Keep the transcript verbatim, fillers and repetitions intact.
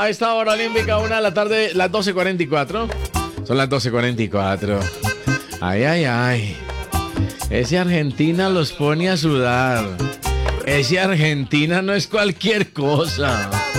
a esta hora olímpica, una de la tarde, las doce cuarenta y cuatro. Son las doce cuarenta y cuatro. Ay, ay, ay. Ese Argentina los pone a sudar. Ese Argentina no es cualquier cosa.